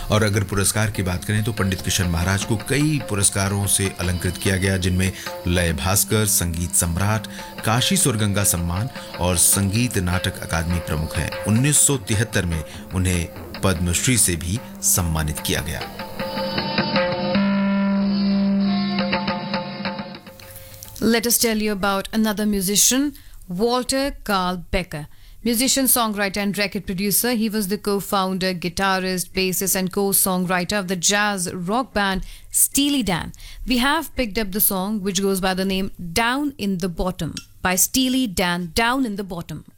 और अगर पुरस्कार की बात करें तो पंडित किशन महाराज को कई पुरस्कारों से अलंकृत किया गया, जिनमें लय भास्कर, संगीत सम्राट, काशी सुरगंगा सम्मान और संगीत नाटक अकादमी प्रमुख हैं। 1973 में उन्हें पद्मश्री से भी सम्मानित किया गया। Let us tell you about another musician, Walter Carl Becker. Musician, songwriter and record producer, he was the co-founder, guitarist, bassist and co-songwriter of the jazz rock band Steely Dan. We have picked up the song which goes by the name Down in the Bottom by Steely Dan, Down in the Bottom.